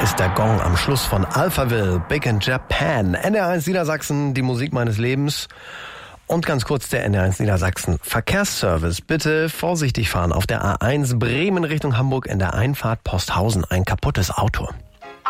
Ist der Gong am Schluss von Alphaville, Big in Japan. NDR1 Niedersachsen, die Musik meines Lebens. Und ganz kurz der NDR1 Niedersachsen Verkehrsservice. Bitte vorsichtig fahren auf der A1 Bremen Richtung Hamburg in der Einfahrt Posthausen. Ein kaputtes Auto.